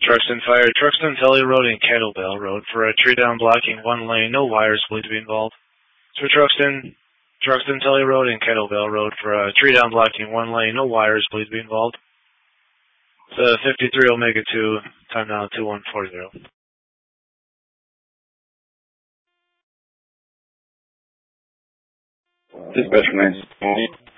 Truxton Fire, Truxton Tully Road and Kettlebell Road for a tree down blocking one lane. No wires believed to be involved. So Truxton Tully Road and Kettlebell Road for a tree down blocking one lane. No wires believed to be involved. 53 Omega 2, time now 2140. Dispatch 9.